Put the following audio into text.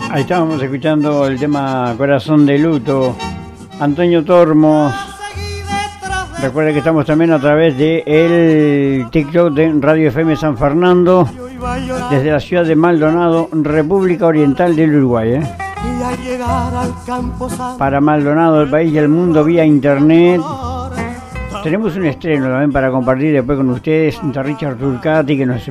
Ahí estábamos escuchando el tema Corazón de Luto, Antonio Tormos. Recuerden que estamos también a través de el TikTok de Radio FM San Fernando, desde la ciudad de Maldonado, República Oriental del Uruguay. Para Maldonado, el país y el mundo vía internet. Tenemos un estreno también para compartir después con ustedes, de Richard Turcati, que nos